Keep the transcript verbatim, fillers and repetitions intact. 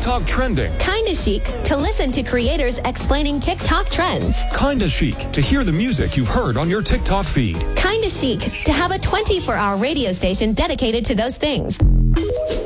TikTok trending. Kinda Chic to listen to creators explaining TikTok trends. Kinda Chic to hear the music you've heard on your TikTok feed. Kinda Chic to have a twenty-four hour radio station dedicated to those things.